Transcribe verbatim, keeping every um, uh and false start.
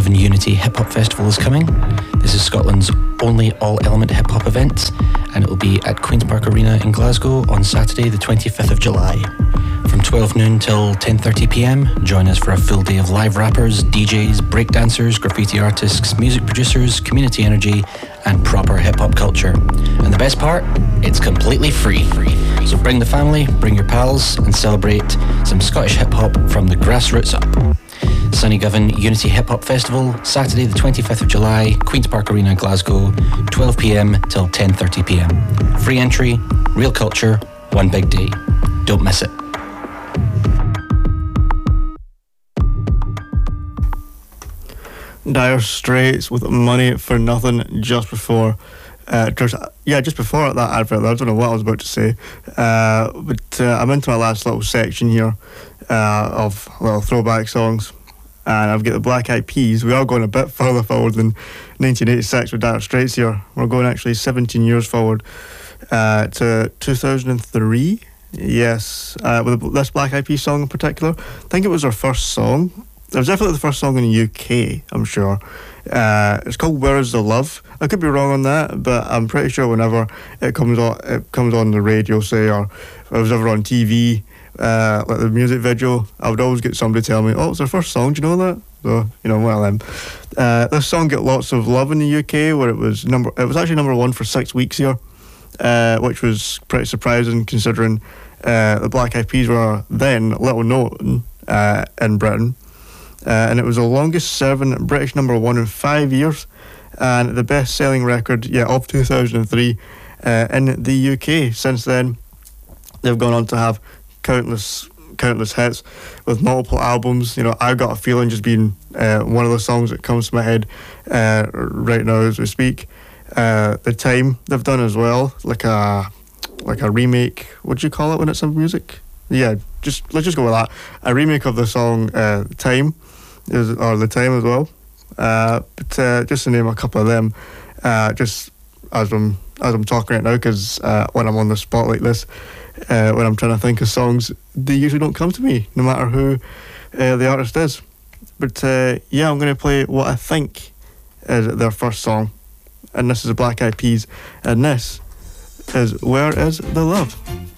Sunnygovan Unity Hip Hop Festival is coming. This is Scotland's only all-element hip hop event, and it will be at Queen's Park Arena in Glasgow on Saturday the twenty-fifth of July. From twelve noon till ten thirty p m, join us for a full day of live rappers, D Js, breakdancers, graffiti artists, music producers, community energy, and proper hip-hop culture. And the best part? It's completely free. So bring the family, bring your pals, and celebrate some Scottish hip-hop from the grassroots up. Sunnygovan Unity Hip Hop Festival, Saturday the twenty-fifth of July, Queen's Park Arena, Glasgow, twelve p m till ten thirty p m. Free entry, real culture, one big day. Don't miss it. Dire Straits with Money for Nothing just before uh, just, yeah just before that advert there. I don't know what I was about to say, uh, but uh, I'm into my last little section here uh, of little throwback songs, and I've got the Black Eyed Peas. We are going a bit further forward than nineteen eighty-six with Dire Straits here. We're going actually seventeen years forward uh, to two thousand three. Yes, uh, with this Black Eyed Peas song in particular. I think it was our first song. It was definitely the first song in the U K, I'm sure. Uh, it's called Where Is the Love? I could be wrong on that, but I'm pretty sure whenever it comes on it comes on the radio, say, or if it was ever on T V, uh, like the music video, I would always get somebody tell me, oh, it's their first song, do you know that? So, you know, one of them. Uh, this song got lots of love in the U K, where it was number it was actually number one for six weeks here, uh, which was pretty surprising considering uh, the Black Eyed Peas were then little known uh, in Britain. Uh, and it was the longest serving British number one in five years, and the best selling record yeah of two thousand three uh, in the U K. Since then, they've gone on to have countless countless hits with multiple albums. You know, I Got a Feeling just being uh, one of the songs that comes to my head uh, right now as we speak. Uh, the Time they've done as well, like a like a remake. What do you call it when it's in music? Yeah, just let's just go with that. A remake of the song uh, Time. Is, or The Time as well, uh, but uh, just to name a couple of them, uh, just as I'm as I'm talking right now, because uh, when I'm on the spot like this, uh, when I'm trying to think of songs, they usually don't come to me, no matter who uh, the artist is. But uh, yeah, I'm going to play what I think is their first song, and this is the Black Eyed Peas, and this is Where Is the Love?